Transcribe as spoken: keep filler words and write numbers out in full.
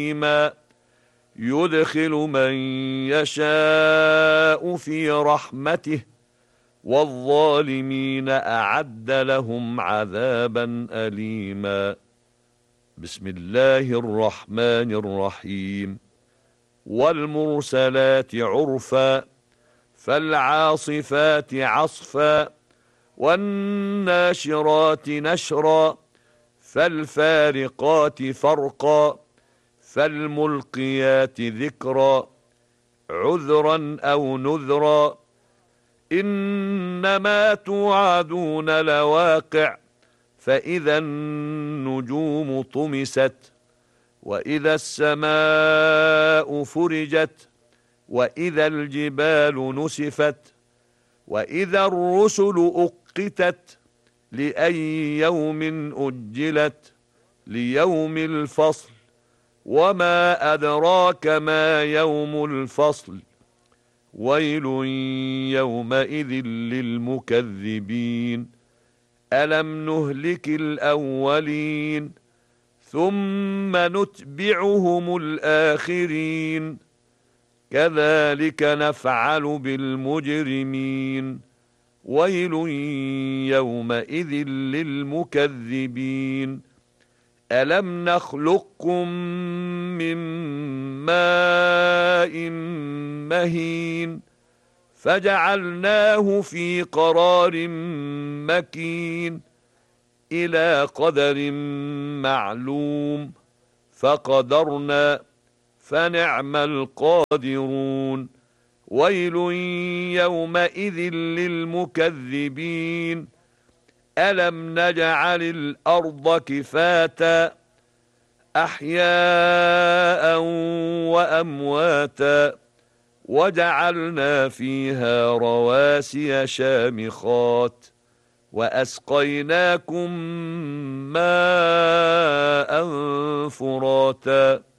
رحيما يدخل من يشاء في رحمته والظالمين أعد لهم عذابا أليما. بسم الله الرحمن الرحيم. والمرسلات عرفا فالعاصفات عصفا والناشرات نشرا فالفارقات فرقا فالملقيات ذكرا عذرا أو نذرا إنما توعدون لواقع فإذا النجوم طمست وإذا السماء فرجت وإذا الجبال نسفت وإذا الرسل أقتت لأي يوم أجلت ليوم الفصل وما أدراك ما يوم الفصل ويل يومئذ للمكذبين ألم نهلك الأولين ثم نتبعهم الآخرين كذلك نفعل بالمجرمين ويل يومئذ للمكذبين ألم نخلقكم من ماء مهين فجعلناه في قرار مكين إلى قدر معلوم فقدرنا فنعم القادرون ويل يومئذ للمكذبين ألم نجعل الأرض كفاتا أحياء وأمواتا وجعلنا فيها رواسي شامخات وأسقيناكم ماء فراتا